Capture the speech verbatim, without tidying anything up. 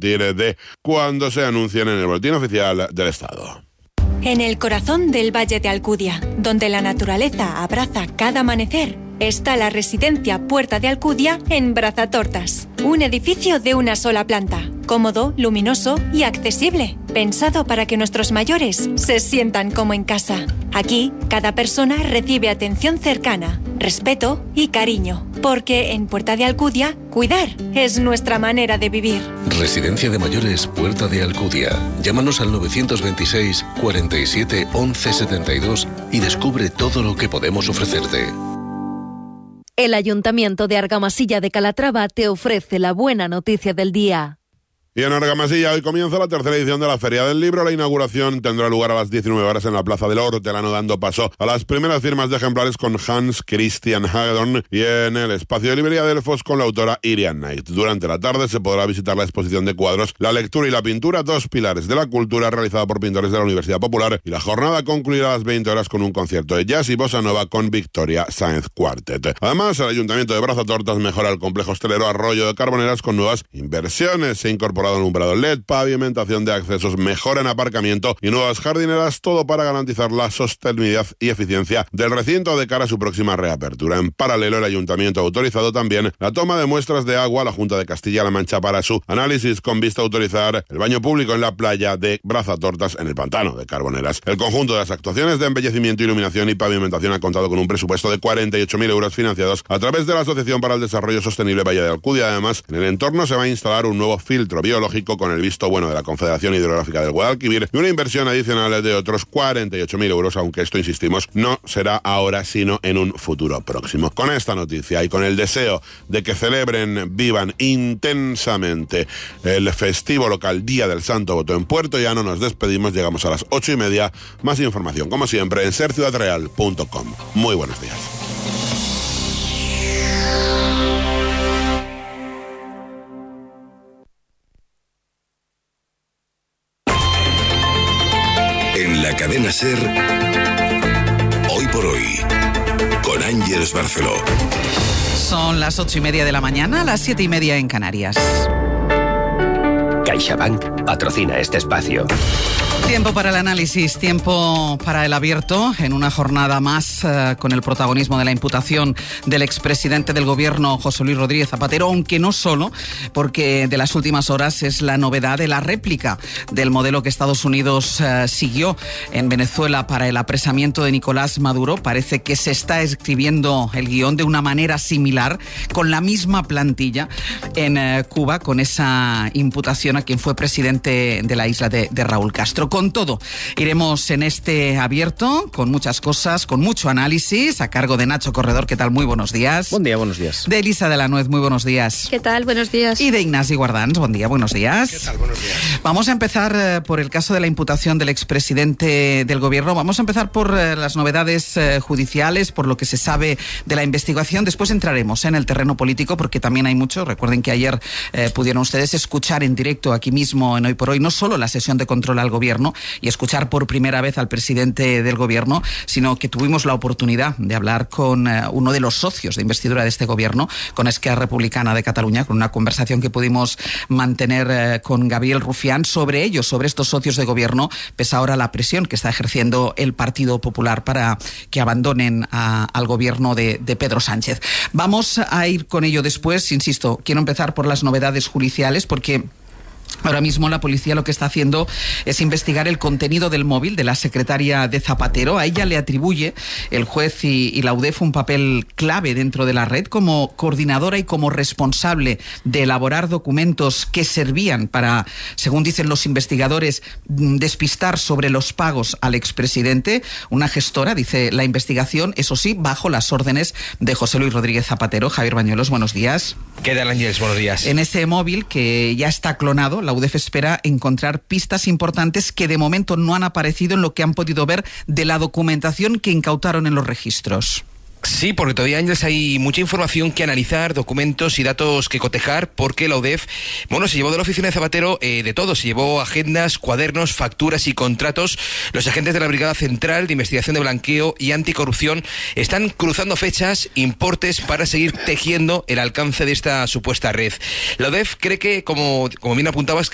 partir de cuando se anuncien en el Boletín Oficial del Estado. En el corazón del Valle de Alcudia, donde la naturaleza abraza cada amanecer, está la residencia Puerta de Alcudia en Brazatortas. Un edificio de una sola planta, cómodo, luminoso y accesible, pensado para que nuestros mayores se sientan como en casa. Aquí, cada persona recibe atención cercana, respeto y cariño, porque en Puerta de Alcudia, cuidar es nuestra manera de vivir. Residencia de mayores Puerta de Alcudia. Llámanos al novecientos veintiséis, cuarenta y siete, once setenta y dos y descubre todo lo que podemos ofrecerte. El Ayuntamiento de Argamasilla de Calatrava te ofrece la buena noticia del día. Y en Argamasilla hoy comienza la tercera edición de la Feria del Libro. La inauguración tendrá lugar a las diecinueve horas en la Plaza del Hortelano, dando paso a las primeras firmas de ejemplares con Hans Christian Hagedorn y en el espacio de librería de Delfos con la autora Irian Knight. Durante la tarde se podrá visitar la exposición de cuadros La lectura y la pintura, dos pilares de la cultura, realizada por pintores de la Universidad Popular, y la jornada concluirá a las veinte horas con un concierto de jazz y bossa nova con Victoria Sáenz Quartet. Además, el Ayuntamiento de Brazatortas mejora el complejo hostelero Arroyo de Carboneras con nuevas inversiones. Se incorpora alumbrado L E D, pavimentación de accesos, mejora en aparcamiento y nuevas jardineras, todo para garantizar la sostenibilidad y eficiencia del recinto de cara a su próxima reapertura. En paralelo, el Ayuntamiento ha autorizado también la toma de muestras de agua a la Junta de Castilla-La Mancha para su análisis, con vista a autorizar el baño público en la playa de Brazatortas en el pantano de Carboneras. El conjunto de las actuaciones de embellecimiento, iluminación y pavimentación ha contado con un presupuesto de cuarenta y ocho mil euros financiados a través de la Asociación para el Desarrollo Sostenible Valle de Alcudia. Además, en el entorno se va a instalar un nuevo filtro biológico con el visto bueno de la Confederación Hidrográfica del Guadalquivir y una inversión adicional de otros cuarenta y ocho mil euros, aunque esto, insistimos, no será ahora sino en un futuro próximo. Con esta noticia y con el deseo de que celebren, vivan intensamente el festivo local Día del Santo Voto en Puerto Llano, nos despedimos, llegamos a las ocho y media. Más información, como siempre, en ser ciudad real punto com. Muy buenos días. En la cadena SER, Hoy por Hoy, con Ángeles Barceló. Son las ocho y media de la mañana, las siete y media en Canarias. CaixaBank patrocina este espacio. Tiempo para el análisis, tiempo para el abierto, en una jornada más eh, con el protagonismo de la imputación del expresidente del gobierno, José Luis Rodríguez Zapatero, aunque no solo, porque de las últimas horas es la novedad de la réplica del modelo que Estados Unidos eh, siguió en Venezuela para el apresamiento de Nicolás Maduro. Parece que se está escribiendo el guión de una manera similar, con la misma plantilla en eh, Cuba, con esa imputación a quien fue presidente de la isla de, de Raúl Castro. Con todo, iremos en este abierto, con muchas cosas, con mucho análisis, a cargo de Nacho Corredor. ¿Qué tal? Muy buenos días. Buen día, buenos días. De Elisa de la Nuez, muy buenos días. ¿Qué tal? Buenos días. Y de Ignasi Guardans, buen día, buenos días. ¿Qué tal? Buenos días. Vamos a empezar eh, por el caso de la imputación del expresidente del gobierno. Vamos a empezar por eh, las novedades eh, judiciales, por lo que se sabe de la investigación. Después entraremos en el terreno político, porque también hay mucho. Recuerden que ayer eh, pudieron ustedes escuchar en directo aquí mismo en Hoy por Hoy, no solo la sesión de control al gobierno y escuchar por primera vez al presidente del gobierno, sino que tuvimos la oportunidad de hablar con eh, uno de los socios de investidura de este gobierno, con Esquerra Republicana de Cataluña, con una conversación que pudimos mantener eh, con Gabriel Rufián sobre ellos, sobre estos socios de gobierno, pese ahora la presión que está ejerciendo el Partido Popular para que abandonen a, al gobierno de, de Pedro Sánchez. Vamos a ir con ello después. Insisto, quiero empezar por las novedades judiciales, porque ahora mismo la policía lo que está haciendo es investigar el contenido del móvil de la secretaria de Zapatero. A ella le atribuye el juez y, y la U D E F un papel clave dentro de la red como coordinadora y como responsable de elaborar documentos que servían para, según dicen los investigadores, despistar sobre los pagos al expresidente. Una gestora, dice la investigación, eso sí, bajo las órdenes de José Luis Rodríguez Zapatero. Javier Bañuelos, buenos días. ¿Qué tal, Ángeles? Buenos días. En ese móvil, que ya está clonado, la U D E F espera encontrar pistas importantes que de momento no han aparecido en lo que han podido ver de la documentación que incautaron en los registros. Sí, porque todavía, Ángeles, hay mucha información que analizar, documentos y datos que cotejar, porque la U D E F, bueno, se llevó de la oficina de Zapatero eh, de todo, se llevó agendas, cuadernos, facturas y contratos. Los agentes de la Brigada Central de Investigación de Blanqueo y Anticorrupción están cruzando fechas, importes, para seguir tejiendo el alcance de esta supuesta red. La U D E F cree que, como, como bien apuntabas,